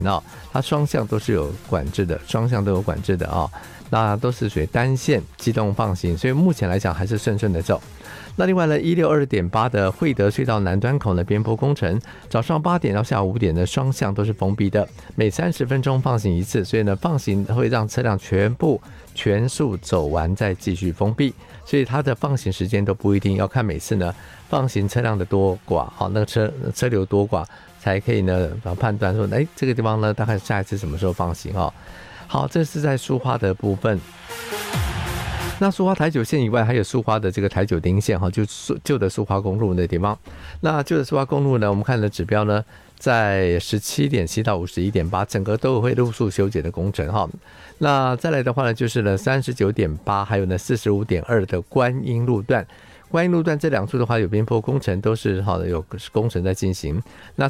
它双向都是有管制的，双向都有管制的那都是属于单线机动放行，所以目前来讲还是顺顺的走。那另外呢，162.8的惠德隧道南端口的边坡工程，早上8点到下午5点的双向都是封闭的，每30分钟放行一次，所以呢放行会让车辆全速走完再继续封闭，所以它的放行时间都不一定要看每次呢放行车辆的多寡，那个车流多寡才可以呢判断说，这个地方呢大概下一次什么时候放行好，这是在苏花的部分。那苏花台九线以外，还有苏花的这个台九丁线就旧的苏花公路那地方。那旧的苏花公路呢，我们看的指标呢，在17.7到51.8，整个都会陆续修剪的工程那再来的话呢，就是呢39.8，还有呢45.2的观音路段。观音路段这两处的话，有边坡工程，都是有工程在进行。那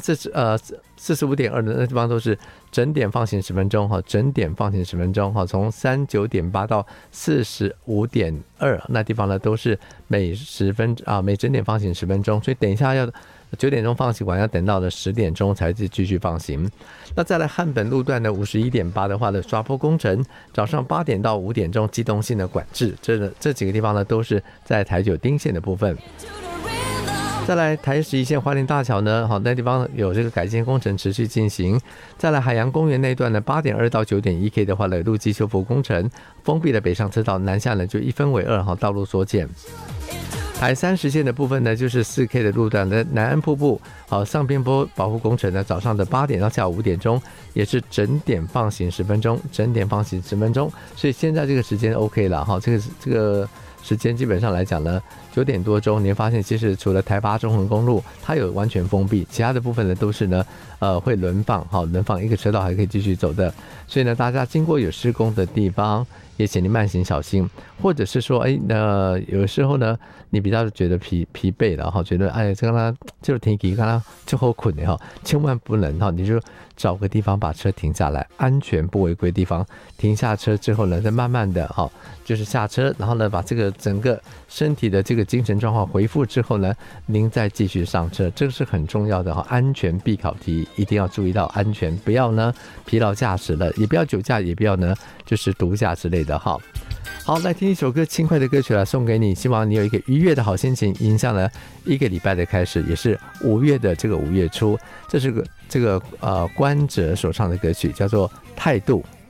45.2的那地方都是整点放行10分钟整点放行10分钟从39.8到45.2那地方呢，都是每整点放行10分钟，所以等一下要9点钟放行完，要等到了10点钟才继续放行。那再来汉本路段的51.8的话的刷坡工程，早上8点到5点钟机动性的管制，这几个地方呢都是在台九丁线的部分。再来台11线花莲大桥呢，那地方有这个改建工程持续进行。再来海洋公园那段呢，8.2到9.1K 的话的路基修复工程，封闭的北上车道南下呢就1分为2，道路缩减。台30线的部分呢，就是 4K 的路段的南安瀑布上边坡保护工程呢，早上的8点到下午5点钟，也是整点放行10分钟，所以现在这个时间 OK 了这个时间基本上来讲呢，9点多钟，你会发现其实除了台八中横公路它有完全封闭，其他的部分呢都是呢会轮放一个车道还可以继续走的，所以呢大家经过有施工的地方，也请你慢行小心，或者是说有时候呢你比较觉得疲惫了觉得这个就是天气看它就好困的千万不能你就找个地方把车停下来，安全不违规地方停下车之后呢，再慢慢的就是下车，然后呢把这个整个身体的这个精神状况恢复之后呢，您再继续上车，这个是很重要的安全必考题，一定要注意到安全，不要呢疲劳驾驶了，也不要酒驾，也不要呢就是毒驾之类的好，来听一首歌，轻快的歌曲来送给你，希望你有一个愉悦的好心情，迎向了一个礼拜的开始，也是5月的这个5月初，这是这个关喆所唱的歌曲，叫做《态度》。